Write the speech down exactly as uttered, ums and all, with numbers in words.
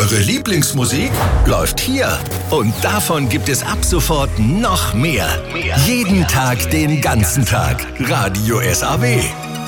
Eure Lieblingsmusik läuft hier. Und davon gibt es ab sofort noch mehr. Jeden Tag, den ganzen Tag. Radio S A W.